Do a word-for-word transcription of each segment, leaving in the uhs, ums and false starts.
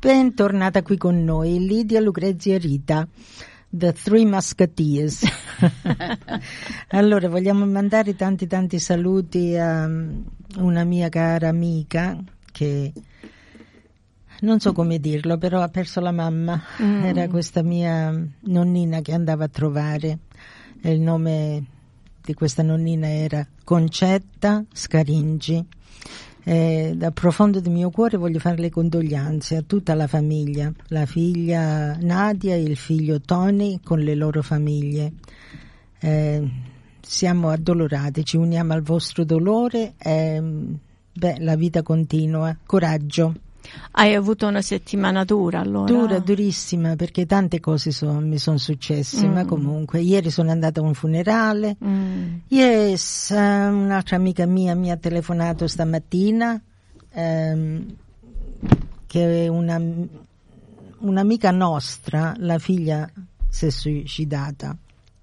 Bentornata qui con noi, Lidia, Lucrezia e Rita, The Three Musketeers. Allora, vogliamo mandare tanti tanti saluti a una mia cara amica che non so come dirlo, però ha perso la mamma. Mm. Era questa mia nonnina che andava a trovare, e il nome di questa nonnina era Concetta Scaringi. Eh, dal profondo del mio cuore voglio fare le condoglianze a tutta la famiglia, la figlia Nadia e il figlio Tony con le loro famiglie. Eh, siamo addolorati, ci uniamo al vostro dolore. Eh, beh, la vita continua, coraggio. Hai avuto una settimana dura allora? Dura, durissima, perché tante cose so, mi sono successe, mm. ma comunque ieri sono andata a un funerale. Mm. Yes, uh, un'altra amica mia mi ha telefonato stamattina, um, che è una, un'amica nostra, la figlia si è suicidata.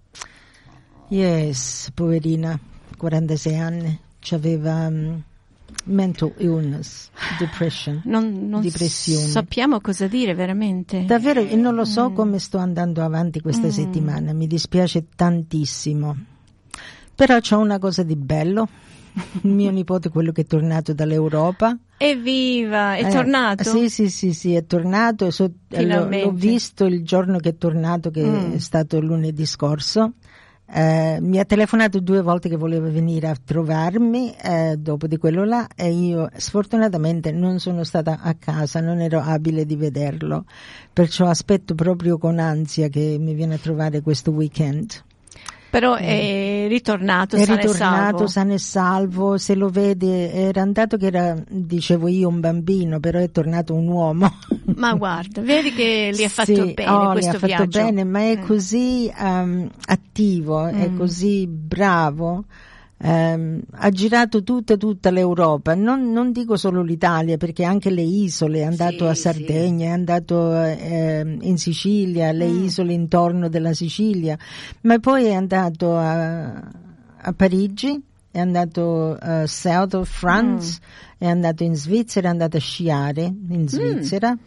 Yes, poverina, quarantasei anni, c'aveva... Um, mental illness, depression, non, non depressione. Sappiamo cosa dire veramente. Davvero, e non lo so mm. come sto andando avanti questa mm. settimana, mi dispiace tantissimo. Però c'ho una cosa di bello. Mio nipote, quello che è tornato dall'Europa. Evviva, è eh, tornato? Sì, sì, sì, sì, è tornato. So, l'ho, l'ho visto il giorno che è tornato, che mm. è stato lunedì scorso. Uh, mi ha telefonato due volte che voleva venire a trovarmi, uh, dopo di quello là, e io sfortunatamente non sono stata a casa, non ero abile di vederlo, perciò aspetto proprio con ansia che mi viene a trovare questo weekend. Però è ritornato è sano ritornato e salvo. sano e salvo, se lo vede, era andato che era, dicevo io, un bambino, però è tornato un uomo. Ma guarda, vedi che gli ha fatto sì, bene oh, questo gli ha fatto viaggio. bene, ma è mm. così um, attivo, mm. è così bravo. Um, ha girato tutta tutta l'Europa, non, non dico solo l'Italia, perché anche le isole, è andato sì, a Sardegna, sì. è andato eh, in Sicilia, le mm. isole intorno della Sicilia, ma poi è andato a, a Parigi, è andato a South of France, mm. è andato in Svizzera, è andato a sciare in Svizzera. Mm.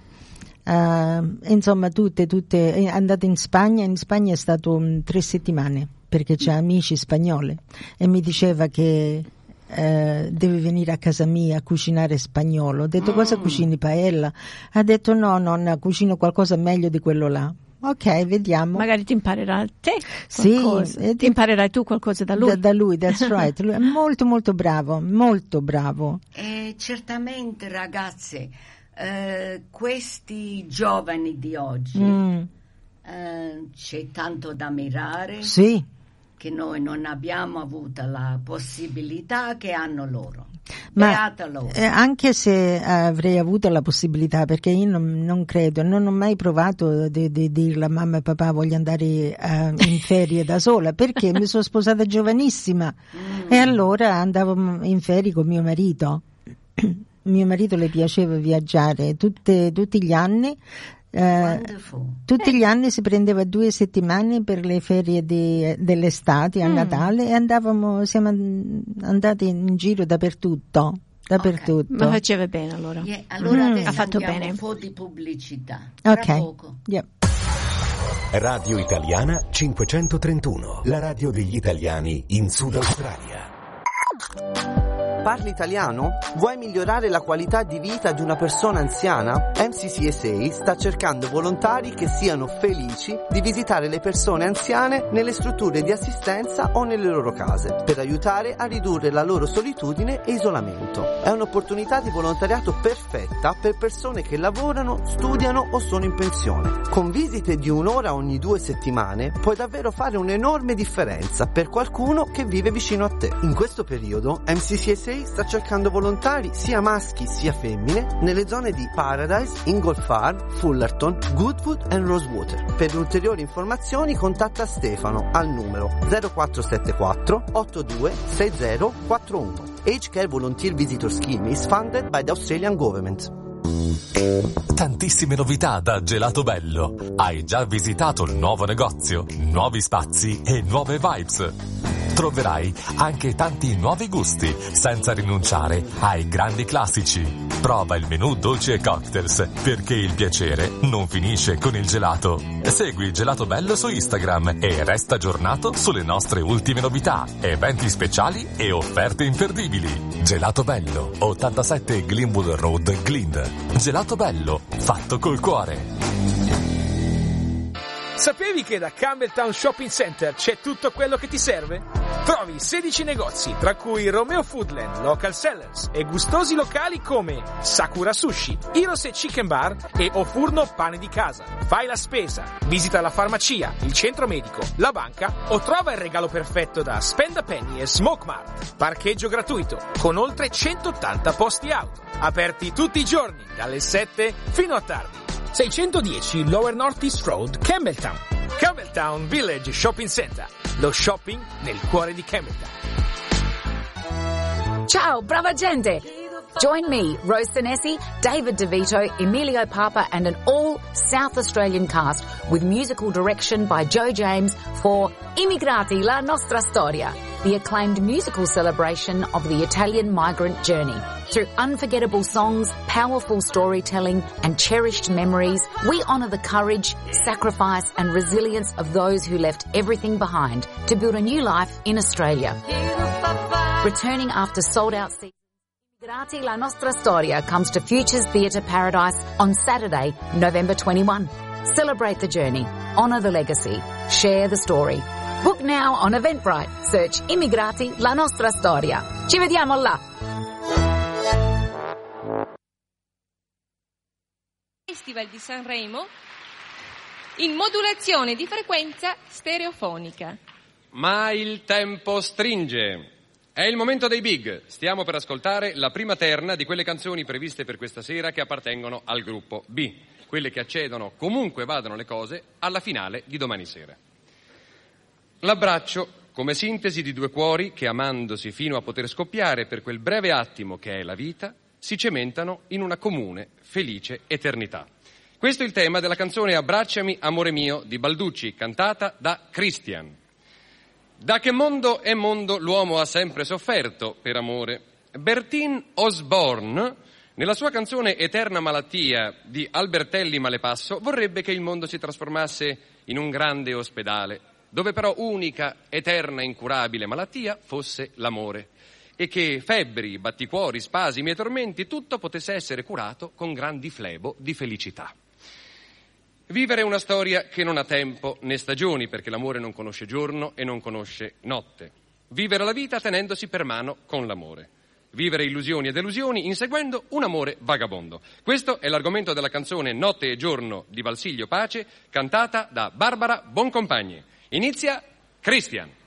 Uh, insomma tutte, tutte, è andato in Spagna, in Spagna è stato um, tre settimane, perché c'ha amici spagnoli, e mi diceva che eh, deve venire a casa mia a cucinare spagnolo. Ho detto mm. cosa cucini, paella? Ha detto no, nonna, cucino qualcosa meglio di quello là. Ok, vediamo. Magari ti imparerà te sì, ti, ti imparerai tu qualcosa da lui. Da, da lui, that's right. Lui è molto molto bravo, molto bravo. Eh, certamente ragazze, eh, questi giovani di oggi mm. eh, c'è tanto da ammirare. Sì. Che noi non abbiamo avuto la possibilità che hanno loro. Ma loro. Eh, anche se avrei avuto la possibilità, perché io non, non credo, non ho mai provato di, di dire a mamma e papà voglio andare uh, in ferie da sola, perché mi sono sposata giovanissima mm. e allora andavo in ferie con mio marito. Mio marito le piaceva viaggiare tutte, tutti gli anni. Uh, tutti gli anni si prendeva due settimane per le ferie di, dell'estate a mm. Natale, e andavamo, siamo andati in giro dappertutto, dappertutto. Okay. Ma faceva bene allora. Yeah, allora mm. ha fatto bene. Un po' di pubblicità. Ok. Tra poco. Yeah. Radio Italiana cinquecentotrentuno, la radio degli italiani in Sud Australia. Parli italiano? Vuoi migliorare la qualità di vita di una persona anziana? M C C S A sta cercando volontari che siano felici di visitare le persone anziane nelle strutture di assistenza o nelle loro case, per aiutare a ridurre la loro solitudine e isolamento. È un'opportunità di volontariato perfetta per persone che lavorano, studiano o sono in pensione. Con visite di un'ora ogni due settimane puoi davvero fare un'enorme differenza per qualcuno che vive vicino a te. In questo periodo M C C S A sta cercando volontari sia maschi sia femmine nelle zone di Paradise, Ingolfard, Fullerton, Goodwood e Rosewater. Per ulteriori informazioni contatta Stefano al numero zero quattro sette quattro otto due sei zero quattro uno. Age Care Volunteer Visitor Scheme is funded by the Australian Government. Tantissime novità da Gelato Bello. Hai già visitato il nuovo negozio, nuovi spazi e nuove vibes? troverai anche tanti nuovi gusti, senza rinunciare ai grandi classici. Prova il menù dolci e cocktails, perché il piacere non finisce con il gelato. Segui Gelato Bello su Instagram e resta aggiornato sulle nostre ultime novità, eventi speciali e offerte imperdibili. Gelato Bello, ottantasette Glenwood Road, Glynn. Gelato Bello, fatto col cuore. Sapevi che da Campbelltown Shopping Center c'è tutto quello che ti serve? Trovi sedici negozi, tra cui Romeo Foodland, Local Sellers e gustosi locali come Sakura Sushi, Hirose Chicken Bar e Ofurno Pane di Casa. Fai la spesa, visita la farmacia, il centro medico, la banca o trova il regalo perfetto da Spend a Penny e Smoke Mart. Parcheggio gratuito, con oltre centottanta posti auto. Aperti tutti i giorni, dalle sette fino a tardi. seicentodieci Lower North East Road, Campbelltown. Campbelltown Village Shopping Center. Lo shopping nel cuore di Campbelltown. Ciao, brava gente! Join me, Rose Senesi, David DeVito, Emilio Papa and an all South Australian cast with musical direction by Joe James for Immigrati, la nostra storia, the acclaimed musical celebration of the Italian migrant journey. Through unforgettable songs, powerful storytelling and cherished memories, we honour the courage, sacrifice and resilience of those who left everything behind to build a new life in Australia. Returning after sold-out seasons, Immigrati, la nostra storia comes to Futures Theatre Paradise on Saturday, November twenty-first. Celebrate the journey, honour the legacy, share the story. Book now on Eventbrite. Search Immigrati, la nostra storia. Ci vediamo là! Festival di Sanremo in modulazione di frequenza stereofonica. Ma il tempo stringe. È il momento dei big. Stiamo per ascoltare la prima terna di quelle canzoni previste per questa sera che appartengono al gruppo B, quelle che accedono, comunque vadano le cose, alla finale di domani sera. L'abbraccio come sintesi di due cuori che, amandosi fino a poter scoppiare per quel breve attimo che è la vita, si cementano in una comune, felice eternità. Questo è il tema della canzone Abbracciami, amore mio di Balducci, cantata da Christian. Da che mondo è mondo l'uomo ha sempre sofferto per amore. Bertine Osborne, nella sua canzone Eterna malattia di Albertelli Malepasso, vorrebbe che il mondo si trasformasse in un grande ospedale, dove però unica, eterna, incurabile malattia fosse l'amore, e che febbri, batticuori, spasimi e tormenti, tutto potesse essere curato con grandi flebo di felicità. Vivere una storia che non ha tempo né stagioni, perché l'amore non conosce giorno e non conosce notte. Vivere la vita tenendosi per mano con l'amore. Vivere illusioni e delusioni inseguendo un amore vagabondo. Questo è l'argomento della canzone Notte e giorno di Valsilio Pace, cantata da Barbara Boncompagni. Inizia Christian.